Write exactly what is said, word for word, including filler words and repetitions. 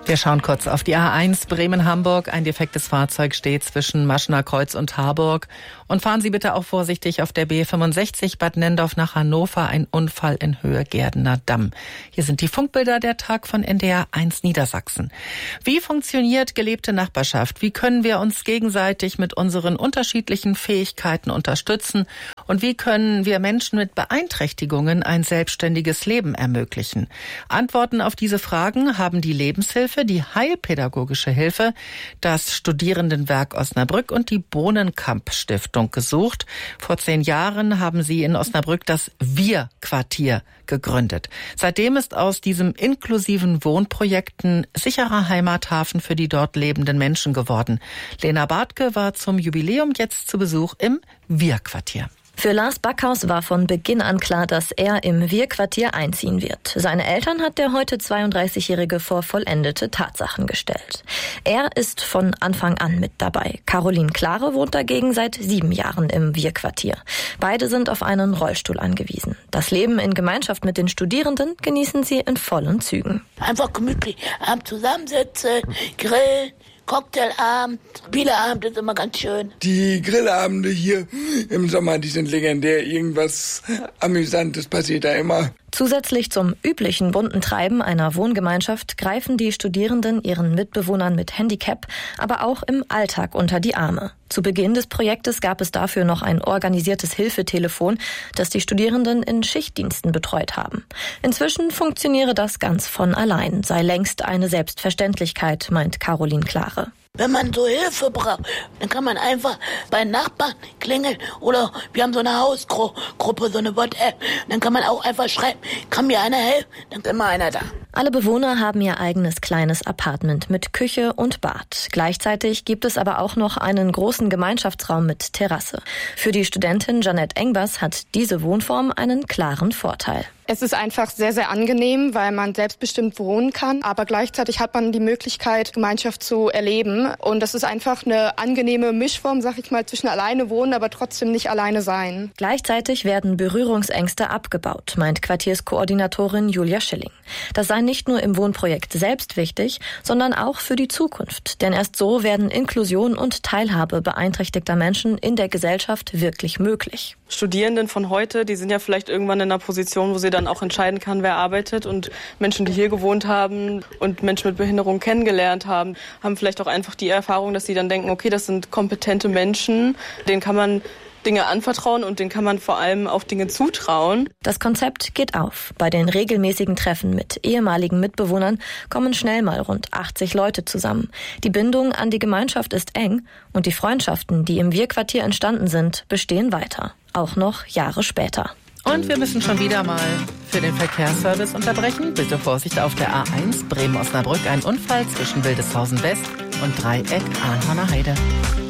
Wir schauen kurz auf die A eins Bremen-Hamburg. Ein defektes Fahrzeug steht zwischen Maschener Kreuz und Harburg. Und fahren Sie bitte auch vorsichtig auf der B fünfundsechzig Bad Nendorf nach Hannover. Ein Unfall in Höhe Gerdener Damm. Hier sind die Funkbilder der Tag von N D R eins Niedersachsen. Wie funktioniert gelebte Nachbarschaft? Wie können wir uns gegenseitig mit unseren unterschiedlichen Fähigkeiten unterstützen? Und wie können wir Menschen mit Beeinträchtigungen ein selbstständiges Leben ermöglichen? Antworten auf diese Fragen haben die Lebenshilfe, die Heilpädagogische Hilfe, das Studierendenwerk Osnabrück und die Bohnenkamp-Stiftung gesucht. Vor zehn Jahren haben sie in Osnabrück das Wir-Quartier gegründet. Seitdem ist aus diesem inklusiven Wohnprojekt ein sicherer Heimathafen für die dort lebenden Menschen geworden. Lena Bartke war zum Jubiläum jetzt zu Besuch im Wir-Quartier. Für Lars Backhaus war von Beginn an klar, dass er im Wir-Quartier einziehen wird. Seine Eltern hat der heute zweiunddreißigjährige vor vollendete Tatsachen gestellt. Er ist von Anfang an mit dabei. Caroline Klare wohnt dagegen seit sieben Jahren im Wir-Quartier. Beide sind auf einen Rollstuhl angewiesen. Das Leben in Gemeinschaft mit den Studierenden genießen sie in vollen Zügen. Einfach gemütlich abends zusammensitzen, grillen. Cocktailabend, Spieleabend ist immer ganz schön. Die Grillabende hier im Sommer, die sind legendär. Irgendwas Amüsantes passiert da immer. Zusätzlich zum üblichen bunten Treiben einer Wohngemeinschaft greifen die Studierenden ihren Mitbewohnern mit Handicap, aber auch im Alltag unter die Arme. Zu Beginn des Projektes gab es dafür noch ein organisiertes Hilfetelefon, das die Studierenden in Schichtdiensten betreut haben. Inzwischen funktioniere das ganz von allein, sei längst eine Selbstverständlichkeit, meint Caroline Klare. Wenn man so Hilfe braucht, dann kann man einfach bei Nachbarn klingeln oder wir haben so eine Hausgruppe, so eine WhatsApp. Dann kann man auch einfach schreiben, kann mir einer helfen, dann ist immer einer da. Alle Bewohner haben ihr eigenes kleines Apartment mit Küche und Bad. Gleichzeitig gibt es aber auch noch einen großen Gemeinschaftsraum mit Terrasse. Für die Studentin Janette Engbers hat diese Wohnform einen klaren Vorteil. Es ist einfach sehr, sehr angenehm, weil man selbstbestimmt wohnen kann. Aber gleichzeitig hat man die Möglichkeit, Gemeinschaft zu erleben. Und das ist einfach eine angenehme Mischform, sag ich mal, zwischen alleine wohnen, aber trotzdem nicht alleine sein. Gleichzeitig werden Berührungsängste abgebaut, meint Quartierskoordinatorin Julia Schilling. Das sei nicht nur im Wohnprojekt selbst wichtig, sondern auch für die Zukunft. Denn erst so werden Inklusion und Teilhabe beeinträchtigter Menschen in der Gesellschaft wirklich möglich. Studierenden von heute, die sind ja vielleicht irgendwann in einer Position, wo sie dann auch entscheiden kann, wer arbeitet. Und Menschen, die hier gewohnt haben und Menschen mit Behinderung kennengelernt haben, haben vielleicht auch einfach die Erfahrung, dass sie dann denken, okay, das sind kompetente Menschen, denen kann man Dinge anvertrauen und denen kann man vor allem auch Dinge zutrauen. Das Konzept geht auf. Bei den regelmäßigen Treffen mit ehemaligen Mitbewohnern kommen schnell mal rund achtzig Leute zusammen. Die Bindung an die Gemeinschaft ist eng und die Freundschaften, die im Wir-Quartier entstanden sind, bestehen weiter. Auch noch Jahre später. Und wir müssen schon wieder mal für den Verkehrsservice unterbrechen. Bitte Vorsicht auf der A eins Bremen-Osnabrück. Ein Unfall zwischen Wildeshausen West und Dreieck Ahorner Heide.